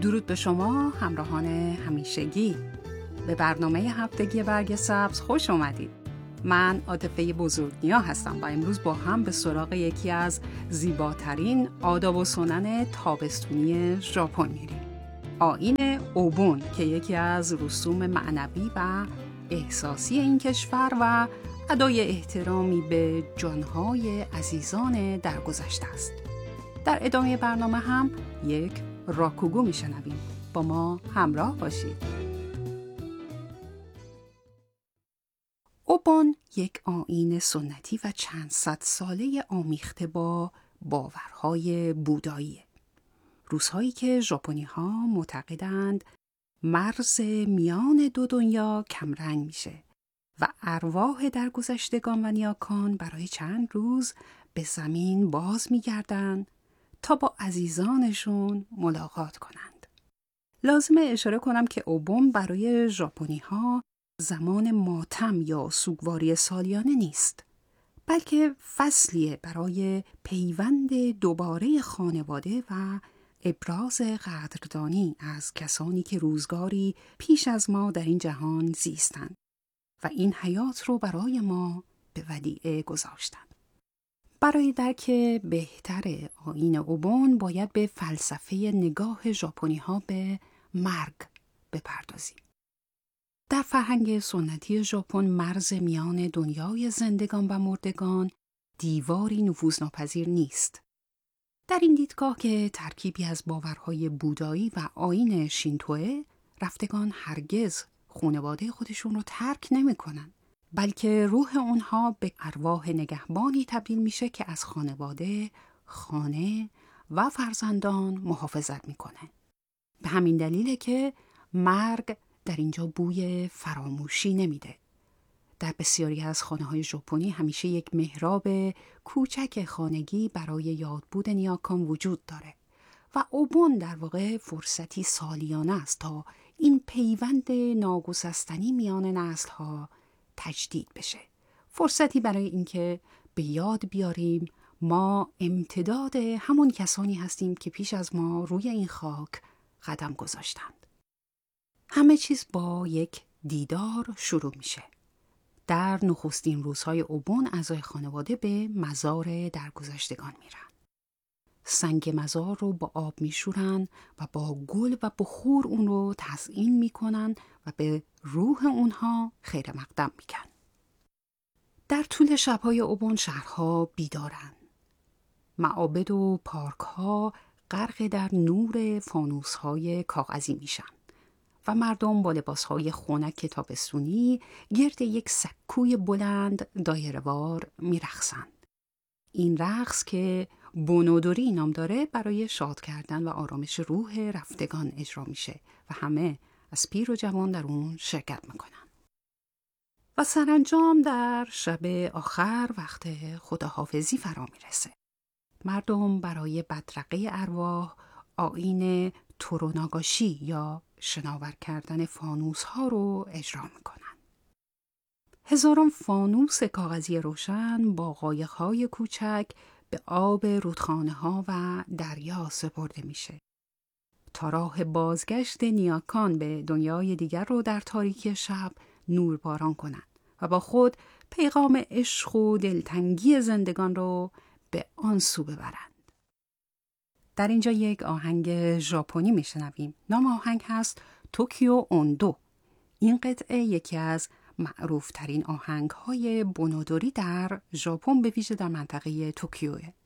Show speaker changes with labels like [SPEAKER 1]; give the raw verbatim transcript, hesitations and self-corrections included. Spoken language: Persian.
[SPEAKER 1] درود به شما همراهان همیشگی. به برنامه هفتگی برگ سبز خوش اومدید. من عاطفه بزرگنیا هستم و امروز با هم به سراغ یکی از زیباترین آداب و سنن تابستونی ژاپن میریم. آیین اوبون که یکی از رسوم معنوی و احساسی این کشور و ادای احترامی به جانهای عزیزان درگذشته است. در ادامه برنامه هم یک راکوگو میشنویم. با ما همراه باشید. اوبون یک آیین سنتی و چند صد ساله آمیخته با باورهای بودایی. روزهایی که ژاپنی‌ها معتقدند مرز میان دو دنیا کمرنگ میشه و ارواح درگذشتگان و نیاکان برای چند روز به زمین باز میگردن تا با عزیزانشون ملاقات کنند. لازمه اشاره کنم که اوبون برای ژاپنی‌ها زمان ماتم یا سوگواری سالیانه نیست، بلکه فصلیه برای پیوند دوباره خانواده و ابراز قدردانی از کسانی که روزگاری پیش از ما در این جهان زیستند و این حیات رو برای ما به ودیعه گذاشتند. برای درک بهتر آیین اوبون باید به فلسفه نگاه ژاپنی‌ها به مرگ بپردازیم. در فرهنگ سنتی ژاپن مرز میان دنیای زندگان و مردگان دیواری نفوذناپذیر نیست. در این دیدگاه که ترکیبی از باورهای بودایی و آیین شینتوئه، رفتگان هرگز خانواده خودشون رو ترک نمی‌کنن، بلکه روح اونها به ارواح نگهبانی تبدیل میشه که از خانواده، خانه و فرزندان محافظت میکنه. به همین دلیله که مرگ در اینجا بوی فراموشی نمیده. در بسیاری از خانه‌های ژاپنی همیشه یک محراب کوچک خانگی برای یادبود نیاکان وجود داره و اوبون در واقع فرصتی سالیانه است تا این پیوند ناگسستنی میان نسل‌ها تجدید بشه. فرصتی برای اینکه به یاد بیاریم ما امتداد همون کسانی هستیم که پیش از ما روی این خاک قدم گذاشتند. همه چیز با یک دیدار شروع میشه. در نخستین روزهای اوبون اعضای خانواده به مزار درگذشتگان میرن. سنگ مزار رو با آب میشورن و با گل و بخور اون رو تزیین میکنن و به روح اونها خیر مقدم میگن. در طول شبهای اوبون شهرها بیدارن. معابد و پارکها غرق در نور فانوس‌های کاغذی میشن و مردم با لباسهای خنک تابستونی گرد یک سکوی بلند دایره‌وار میرقصند. این رقص که بونودوری نام داره برای شاد کردن و آرامش روح رفتگان اجرا میشه و همه از پیر و جوان در اون شرکت میکنن. و سرانجام در شب آخر وقت خداحافظی فرا میرسه. مردم برای بدرقه ارواح آیین توروناگاشی یا شناور کردن فانوس ها رو اجرا میکنن. هزاران فانوس کاغذی روشن با قایق های کوچک به آب رودخانه ها و دریا سپرده میشه تا راه بازگشت نیاکان به دنیای دیگر رو در تاریکی شب نورباران کنند و با خود پیغام عشق و دلتنگی زندگان رو به آن سو ببرند. در اینجا یک آهنگ ژاپنی میشنویم. نام آهنگ هست توکیو اوندو. این قطعه یکی از معروف ترین آهنگ های بونودوری در ژاپن به ویژه در منطقه توکیوه.